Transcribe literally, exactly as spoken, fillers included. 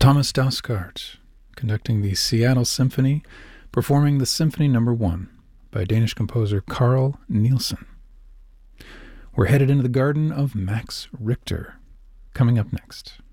Thomas Dausgaard, conducting the Seattle Symphony, performing the Symphony Number One by Danish composer Carl Nielsen. We're headed into the garden of Max Richter, coming up next.